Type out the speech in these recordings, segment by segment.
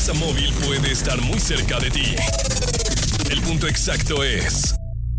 casa móvil puede estar muy cerca de ti. El punto exacto es...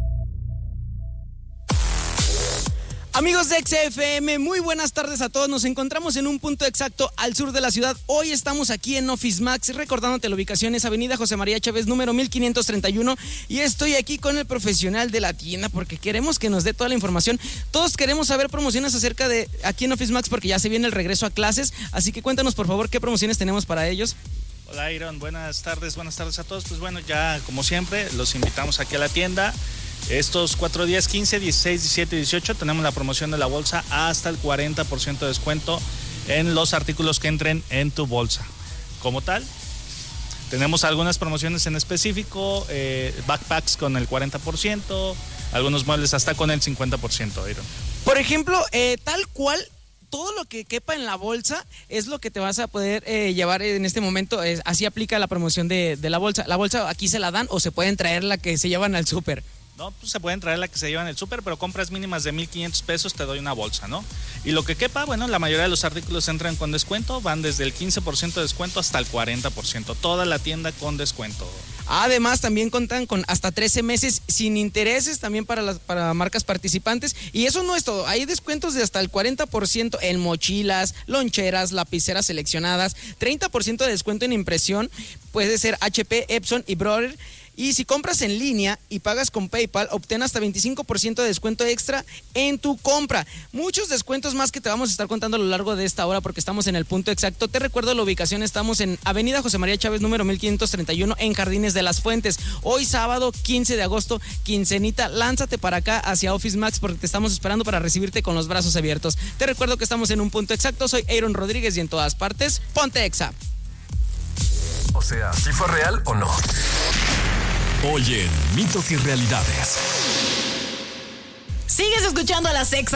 Amigos de XFM, muy buenas tardes a todos. Nos encontramos en un punto exacto al sur de la ciudad. Hoy estamos aquí en Office Max, recordándote la ubicación es Avenida José María Chávez, número 1531. Y estoy aquí con el profesional de la tienda porque queremos que nos dé toda la información. Todos queremos saber promociones acerca de aquí en Office Max porque ya se viene el regreso a clases. Así que cuéntanos, por favor, qué promociones tenemos para ellos. Hola, Iron, buenas tardes a todos. Pues bueno, ya como siempre, los invitamos aquí a la tienda. Estos 4 días, 15, 16, 17 y 18, tenemos la promoción de la bolsa hasta el 40% de descuento en los artículos que entren en tu bolsa. Como tal, tenemos algunas promociones en específico, backpacks con el 40%, algunos muebles hasta con el 50%, Iron. Por ejemplo, tal cual, todo lo que quepa en la bolsa es lo que te vas a poder llevar en este momento. Así aplica la promoción de la bolsa. La bolsa aquí se la dan o se pueden traer la que se llevan al súper. No, pues se pueden traer la que se lleva en el súper, pero compras mínimas de 1,500 pesos, te doy una bolsa, ¿no? Y lo que quepa, bueno, la mayoría de los artículos entran con descuento, van desde el 15% de descuento hasta el 40%, toda la tienda con descuento. Además, también cuentan con hasta 13 meses sin intereses también para marcas participantes. Y eso no es todo, hay descuentos de hasta el 40% en mochilas, loncheras, lapiceras seleccionadas, 30% de descuento en impresión, puede ser HP, Epson y Brother. Y si compras en línea y pagas con PayPal, obtén hasta 25% de descuento extra en tu compra. Muchos descuentos más que te vamos a estar contando a lo largo de esta hora porque estamos en el punto exacto. Te recuerdo la ubicación, estamos en Avenida José María Chávez, número 1531, en Jardines de las Fuentes. Hoy sábado 15 de agosto, quincenita, lánzate para acá hacia Office Max porque te estamos esperando para recibirte con los brazos abiertos. Te recuerdo que estamos en un punto exacto, soy Aaron Rodríguez y en todas partes, ponte exa. O sea, ¿sí fue real o no? Hoy en Mitos y Realidades. Sigues escuchando a la Sexa.